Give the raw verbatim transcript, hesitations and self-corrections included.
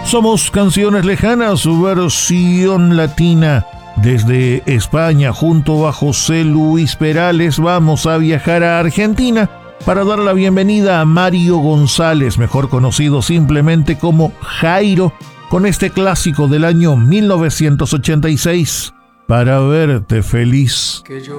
Somos Canciones Lejanas, su versión latina. Desde España, junto a José Luis Perales, vamos a viajar a Argentina para dar la bienvenida a Mario González, mejor conocido simplemente como Jairo, con este clásico del año mil novecientos ochenta y seis, Para verte feliz.